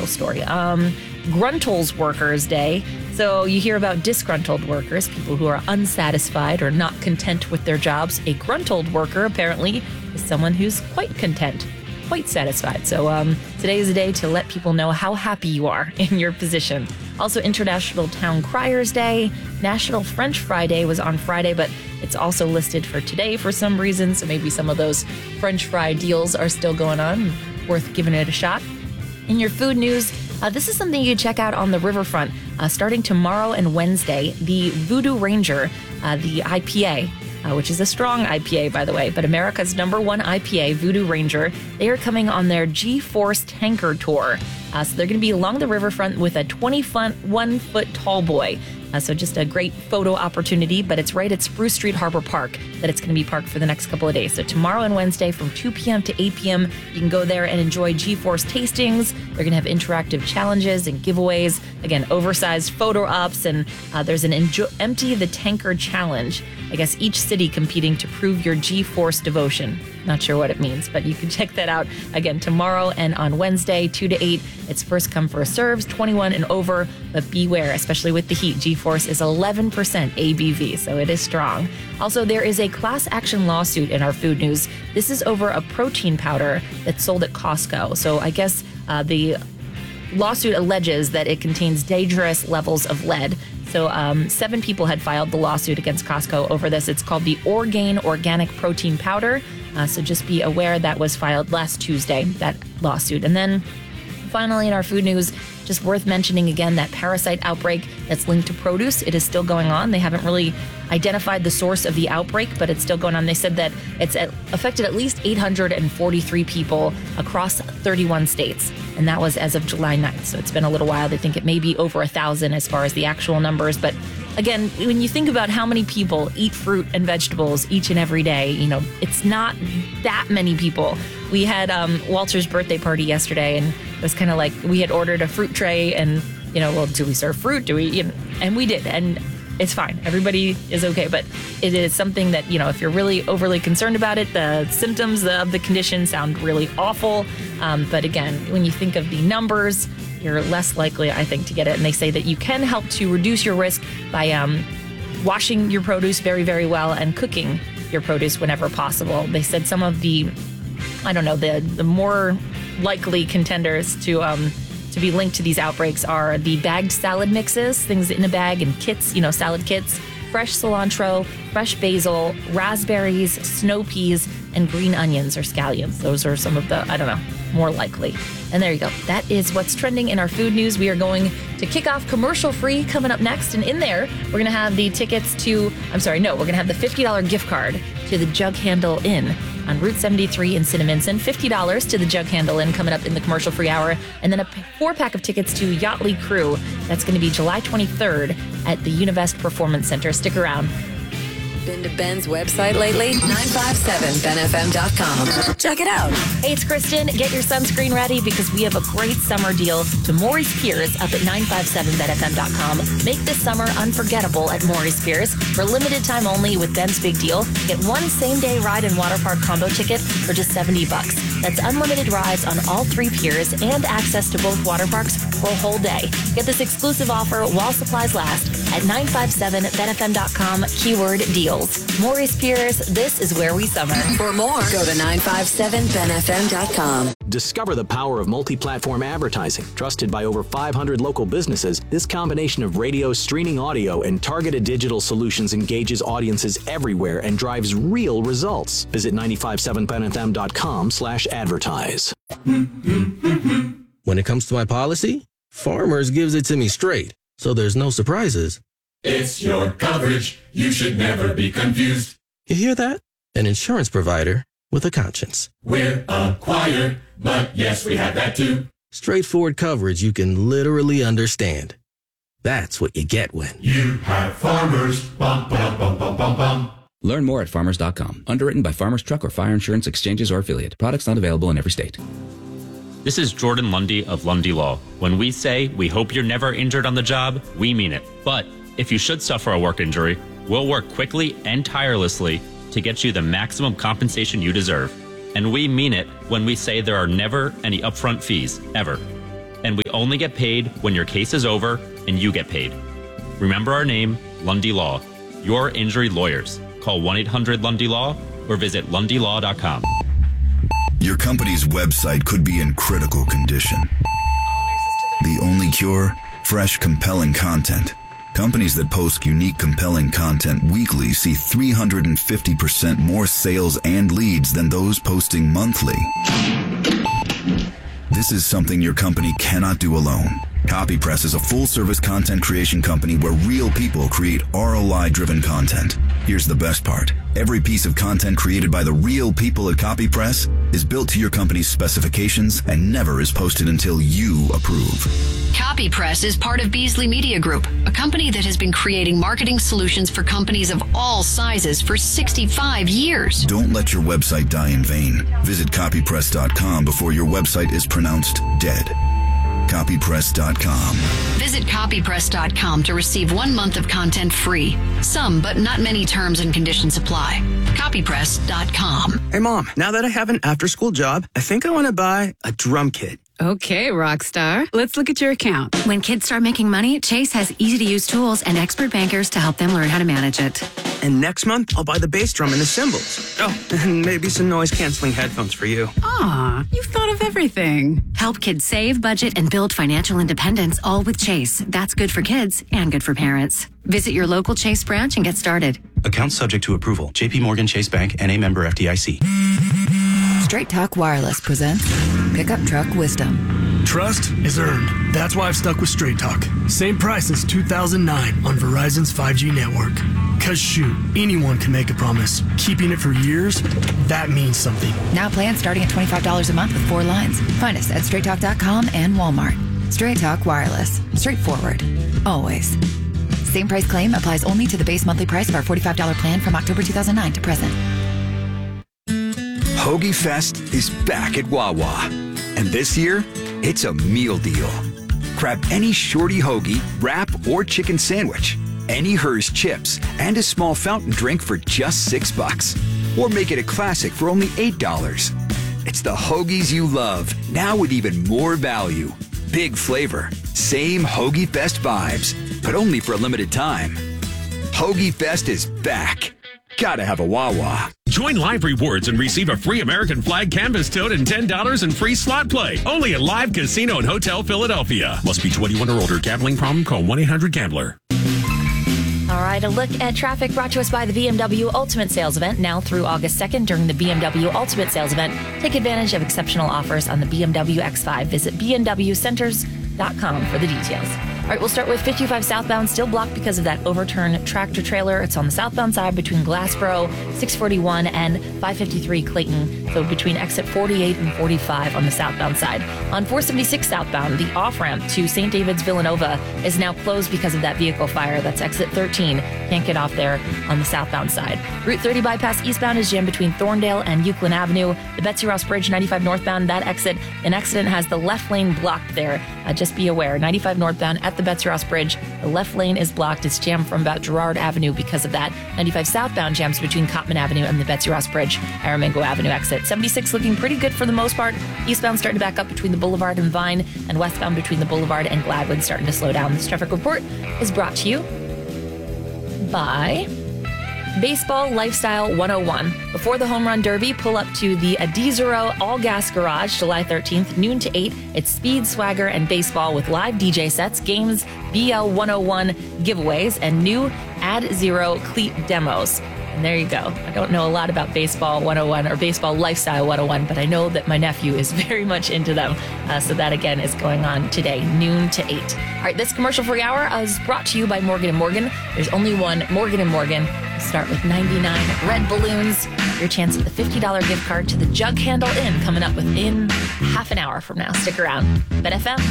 little story. Gruntles Workers Day. So you hear about disgruntled workers, people who are unsatisfied or not content with their jobs. A gruntled worker, apparently, is someone who's quite content, quite satisfied. So today is a day to let people know how happy you are in your position. Also, International Town Criers Day. National French Fry Day was on Friday, but it's also listed for today for some reason. So maybe some of those French fry deals are still going on. Worth giving it a shot. In your food news, this is something you can check out on the riverfront starting tomorrow and Wednesday. The Voodoo Ranger, the IPA, which is a strong IPA, by the way, but America's #1 IPA, Voodoo Ranger, they are coming on their G-Force tanker tour. So they're going to be along the riverfront with a 21-foot tall boy. So just a great photo opportunity, but it's right at Spruce Street Harbor Park that it's going to be parked for the next couple of days. So tomorrow and Wednesday from 2 p.m. to 8 p.m., you can go there and enjoy G-Force tastings. They're going to have interactive challenges and giveaways. Again, oversized photo ops, and there's an Empty the Tanker Challenge. I guess each city competing to prove your G-Force devotion. Not sure what it means, but you can check that out again tomorrow and on Wednesday, 2 to 8. It's first come, first serves, 21 and over, but beware, especially with the heat. G-Force is 11% ABV, so it is strong. Also, there is a class action lawsuit in our food news. This is over a protein powder that's sold at Costco. So I guess the lawsuit alleges that it contains dangerous levels of lead. So 7 people had filed the lawsuit against Costco over this. It's called the Orgain Organic Protein Powder. So just be aware that was filed last Tuesday, that lawsuit. And then finally in our food news, just worth mentioning again that parasite outbreak that's linked to produce. It is still going on. They haven't really identified the source of the outbreak, but it's still going on. They said that it's affected at least 843 people across 31 states. And that was as of July 9th. So it's been a little while. They think it may be over 1,000 as far as the actual numbers. But again, when you think about how many people eat fruit and vegetables each and every day, it's not that many people. We had Walter's birthday party yesterday, and it was kind of like we had ordered a fruit tray and, well, do we serve fruit? Do we? And we did. And it's fine. Everybody is okay. But it is something that, if you're really overly concerned about it, the symptoms of the condition sound really awful. But again, when you think of the numbers, you're less likely, I think, to get it. And they say that you can help to reduce your risk by washing your produce very, very well and cooking your produce whenever possible. They said some of the more likely contenders to be linked to these outbreaks are the bagged salad mixes, things in a bag and kits, salad kits, fresh cilantro, fresh basil, raspberries, snow peas, and green onions or scallions. Those are some of the, more likely. And there you go. That is what's trending in our food news. We are going to kick off commercial free coming up next. And in there, we're going to have the tickets to, we're going to have the $50 gift card to the Jug Handle Inn on Route 73 in Cinnaminson. $50 to the Jug Handle Inn coming up in the commercial free hour. And then a 4-pack of tickets to Yachtly Crew. That's going to be July 23rd at the Univest Performance Center. Stick around. Been to Ben's website lately? 957benfm.com. Check it out. Hey, it's Kristen. Get your sunscreen ready because we have a great summer deal to Maury's Piers up at 957benfm.com. Make this summer unforgettable at Maury's Piers. For limited time only with Ben's Big Deal, get 1 same-day ride and water park combo ticket for just $70. That's unlimited rides on all 3 piers and access to both water parks for a whole day. Get this exclusive offer while supplies last at 957benfm.com, keyword deals. Maury's Piers, this is where we summer. For more, go to 957benfm.com. Discover the power of multi-platform advertising. Trusted by over 500 local businesses, this combination of radio, streaming audio, and targeted digital solutions engages audiences everywhere and drives real results. Visit 957benfm.com/advertise. When it comes to my policy, Farmers gives it to me straight, so there's no surprises. It's your coverage. You should never be confused. You hear that? An insurance provider with a conscience. We're a choir, but yes, we have that too. Straightforward coverage you can literally understand. That's what you get when you have Farmers. Bum, bum, bum, bum, bum, bum. Learn more at farmers.com. Underwritten by Farmers Truck or Fire Insurance Exchanges or Affiliate. Products not available in every state. This is Jordan Lundy of Lundy Law. When we say we hope you're never injured on the job, we mean it. But if you should suffer a work injury, we'll work quickly and tirelessly to get you the maximum compensation you deserve. And we mean it when we say there are never any upfront fees, ever. And we only get paid when your case is over and you get paid. Remember our name, Lundy Law. Your injury lawyers. Call 1-800-LUNDY-LAW or visit lundylaw.com. Your company's website could be in critical condition. The only cure? Fresh, compelling content. Companies that post unique, compelling content weekly see 350% more sales and leads than those posting monthly. This is something your company cannot do alone. CopyPress is a full-service content creation company where real people create ROI-driven content. Here's the best part. Every piece of content created by the real people at CopyPress is built to your company's specifications and never is posted until you approve. CopyPress is part of Beasley Media Group, a company that has been creating marketing solutions for companies of all sizes for 65 years. Don't let your website die in vain. Visit copypress.com before your website is pronounced dead. Copypress.com. Visit copypress.com to receive 1 month of content free. Some, but not many terms and conditions apply. Copypress.com. Hey, Mom, now that I have an after-school job, I think I want to buy a drum kit. Okay, Rockstar. Let's look at your account. When kids start making money, Chase has easy-to-use tools and expert bankers to help them learn how to manage it. And next month, I'll buy the bass drum and the cymbals. Oh, and maybe some noise-canceling headphones for you. Aw, you've thought of everything. Help kids save, budget, and build financial independence, all with Chase. That's good for kids and good for parents. Visit your local Chase branch and get started. Account subject to approval. J.P. Morgan Chase Bank, N.A. member FDIC. Straight Talk Wireless presents Pickup Truck Wisdom. Trust is earned. That's why I've stuck with Straight Talk. Same price since 2009 on Verizon's 5G network. Cause shoot, anyone can make a promise. Keeping it for years, that means something. Now plans starting at $25 a month with 4 lines. Find us at straighttalk.com and Walmart. Straight Talk Wireless. Straightforward. Always. Same price claim applies only to the base monthly price of our $45 plan from October 2009 to present. Hoagie Fest is back at Wawa. And this year, it's a meal deal. Grab any shorty hoagie, wrap, or chicken sandwich, any Hers chips, and a small fountain drink for just $6. Or make it a classic for only $8. It's the hoagies you love, now with even more value. Big flavor, same Hoagie Fest vibes, but only for a limited time. Hoagie Fest is back. Gotta have a Wawa. Join Live Rewards and receive a free American flag canvas tote and $10 in free slot play. Only at Live Casino and Hotel Philadelphia. Must be 21 or older. Gambling problem? Call 1-800-GAMBLER. All right, a look at traffic brought to us by the BMW Ultimate Sales Event now through August 2nd. During the BMW Ultimate Sales Event, take advantage of exceptional offers on the BMW X5. Visit bmwcenters.com for the details. All right, we'll start with 55 southbound, still blocked because of that overturned tractor trailer. It's on the southbound side between Glassboro, 641, and 553 Clayton. So between exit 48 and 45 on the southbound side. On 476 southbound, the off-ramp to St. David's Villanova is now closed because of that vehicle fire. That's exit 13. Can't get off there on the southbound side. Route 30 bypass eastbound is jammed between Thorndale and Euclid Avenue. The Betsy Ross Bridge, 95 northbound, that exit, an accident has the left lane blocked there. Just be aware, 95 northbound at the Betsy Ross Bridge, the left lane is blocked. It's jammed from about Girard Avenue because of that. 95 southbound jams between Cottman Avenue and the Betsy Ross Bridge, Aramingo Avenue exit. 76 looking pretty good for the most part. Eastbound starting to back up between the Boulevard and Vine, and westbound between the Boulevard and Gladwin starting to slow down. This traffic report is brought to you by Baseball Lifestyle 101. Before the Home Run Derby, pull up to the Adizero All Gas Garage, July 13th, noon to 8. It's speed, swagger, and baseball with live DJ sets, games, BL 101 giveaways, and new Ad Zero cleat demos. And there you go. I don't know a lot about Baseball 101 or Baseball Lifestyle 101, but I know that my nephew is very much into them. So that, again, is going on today, noon to 8. All right, this commercial-free hour is brought to you by Morgan & Morgan. There's only one Morgan & Morgan. Start with 99 red balloons. Your chance at the $50 gift card to the Jug Handle Inn coming up within half an hour from now. Stick around. BetFM.